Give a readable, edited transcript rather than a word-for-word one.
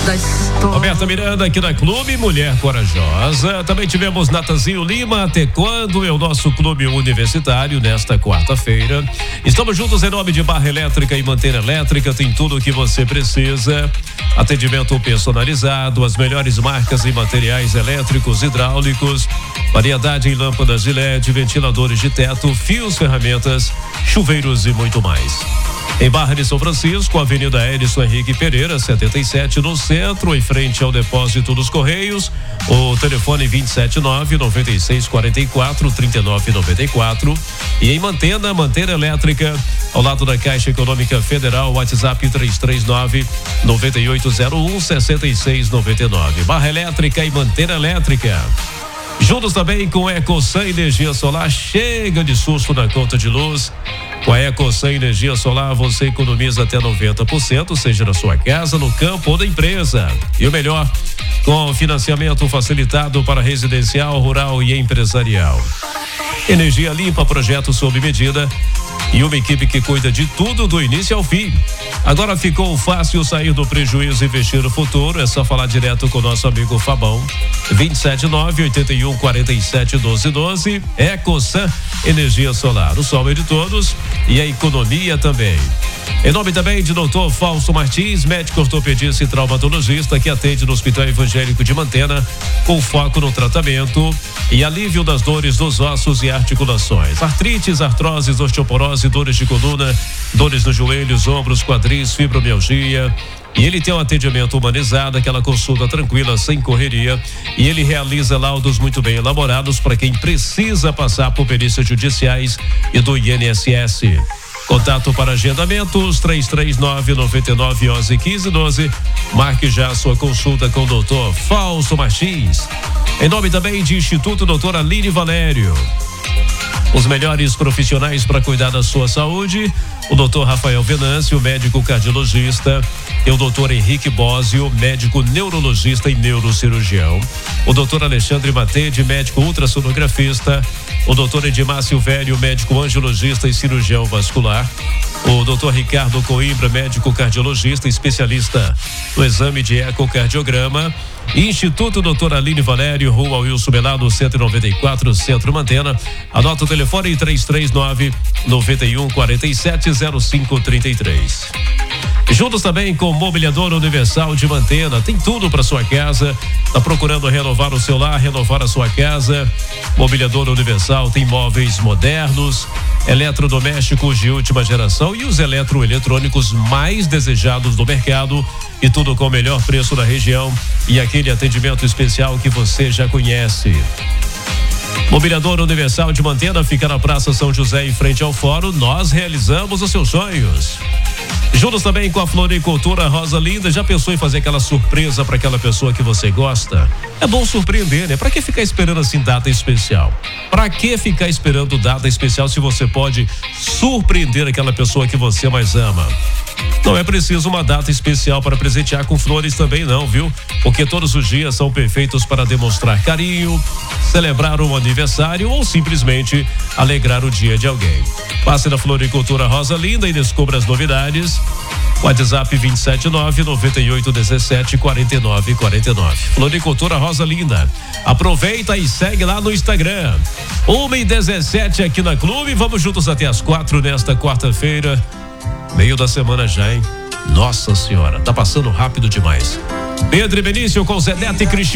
da história. Roberta Miranda aqui na Clube Mulher Corajosa. Também tivemos Natanzinho Lima. Até quando é o nosso clube universitário nesta quarta-feira. Estamos juntos em nome de Barra Elétrica e Manter Elétrica. Tem tudo o que você precisa. Atendimento personalizado, as melhores marcas em materiais elétricos, hidráulicos, variedade em lâmpadas de LED, ventiladores de teto, fios, ferramentas, chuveiros e muito mais. Em Barra de São Francisco, Avenida Edson Henrique Pereira, 77, no centro, em frente ao depósito dos Correios. O telefone 279-9644-3994. E em Mantena, Manter Elétrica, ao lado da Caixa Econômica Federal, WhatsApp 339-9801-6699. Barra Elétrica e Manter Elétrica. Juntos também com Ecosan Energia Solar. Chega de susto na conta de luz. Com a Ecosan Energia Solar, você economiza até 90%, seja na sua casa, no campo ou na empresa. E o melhor, com financiamento facilitado para residencial, rural e empresarial. Energia limpa, projeto sob medida e uma equipe que cuida de tudo do início ao fim. Agora ficou fácil sair do prejuízo e investir no futuro. É só falar direto com o nosso amigo Fabão. 279-8147-1212. Ecosan Energia Solar. O sol é de todos e a economia também. Em nome também de Dr. Fausto Martins, médico ortopedista e traumatologista, que atende no Hospital Evangélico de Mantena, com foco no tratamento e alívio das dores dos ossos e articulações. Artrites, artroses, osteoporose, dores de coluna, dores nos joelhos, ombros, quadris, fibromialgia. E ele tem um atendimento humanizado, aquela consulta tranquila, sem correria. E ele realiza laudos muito bem elaborados para quem precisa passar por perícias judiciais e do INSS. Contato para agendamentos 339-9911-1512. Marque já a sua consulta com o Dr. Fausto Martins. Em nome também de Instituto Doutora Aline Valério. Os melhores profissionais para cuidar da sua saúde. O Dr. Rafael Venâncio, médico cardiologista. E o Dr. Henrique Bósio, médico neurologista e neurocirurgião. O Dr. Alexandre Matede, médico ultrassonografista. O Dr. Edmar Silvério, médico angiologista e cirurgião vascular. O Dr. Ricardo Coimbra, médico cardiologista, especialista no exame de ecocardiograma. Instituto Doutora Aline Valério, Rua Wilson Melado, 194, Centro Mantena. Anota o telefone 339-9147-0533. Juntos também com Mobiliadora Universal de Mantena. Tem tudo para sua casa. Tá procurando renovar o seu lar, renovar a sua casa? Mobiliadora Universal tem móveis modernos, eletrodomésticos de última geração e os eletroeletrônicos mais desejados do mercado. E tudo com o melhor preço da região e aquele atendimento especial que você já conhece. Mobiliadora Universal de Mantena fica na Praça São José, em frente ao Fórum. Nós realizamos os seus sonhos. Juntos também com a Floricultura Rosa Linda. Já pensou em fazer aquela surpresa para aquela pessoa que você gosta? É bom surpreender, né? Pra que ficar esperando assim data especial? Pra que ficar esperando data especial se você pode surpreender aquela pessoa que você mais ama? Não é preciso uma data especial para presentear com flores também não, viu? Porque todos os dias são perfeitos para demonstrar carinho, celebrar um aniversário ou simplesmente alegrar o dia de alguém. Passe na Floricultura Rosa Linda e descubra as novidades. WhatsApp 279-9817-4949. Floricultura Rosa Linda. Aproveita e segue lá no Instagram. 1h17 aqui na Clube. Vamos juntos até as 4 nesta quarta-feira. Meio da semana já, hein? Nossa Senhora, tá passando rápido demais. Pedro e Benício com Zé Neto e Cristiano.